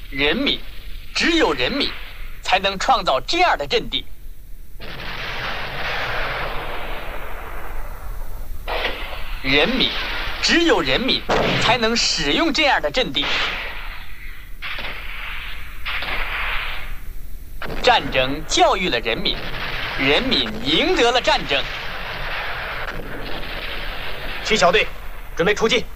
人民，只有人民，才能创造这样的阵地。人民，只有人民，才能使用这样的阵地。战争教育了人民，人民赢得了战争。 七小队，准备出击。